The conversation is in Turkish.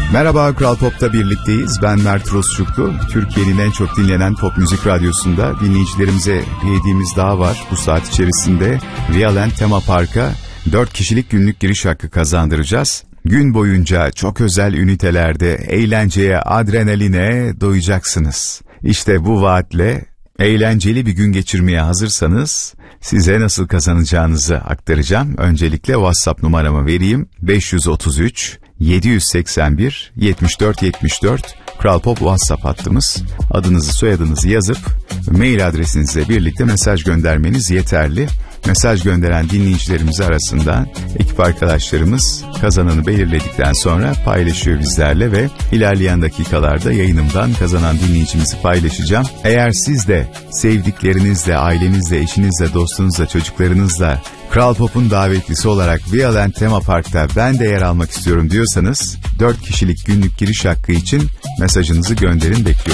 Merhaba, Kral Pop'ta birlikteyiz. Ben Mert Rozçuklu. Türkiye'nin en çok dinlenen pop müzik radyosunda dinleyicilerimize bir hediyemiz daha var. Bu saat içerisinde Violent Tema Park'a 4 kişilik günlük giriş hakkı kazandıracağız. Gün boyunca çok özel ünitelerde eğlenceye, adrenaline doyacaksınız. İşte bu vaatle eğlenceli bir gün geçirmeye hazırsanız size nasıl kazanacağınızı aktaracağım. Öncelikle WhatsApp numaramı vereyim. 533 781 74 74 Kral Pop WhatsApp hattımız. Adınızı, soyadınızı yazıp mail adresinizle birlikte mesaj göndermeniz yeterli. Mesaj gönderen dinleyicilerimiz arasından ekip arkadaşlarımız kazananı belirledikten sonra paylaşıyor bizlerle ve ilerleyen dakikalarda yayınımdan kazanan dinleyicimizi paylaşacağım. Eğer siz de sevdiklerinizle, ailenizle, eşinizle, dostunuzla, çocuklarınızla Kral Pop'un davetlisi olarak Violent Tema Park'ta ben de yer almak istiyorum diyorsanız 4 kişilik günlük giriş hakkı için mesajınızı gönderin, bekliyorum.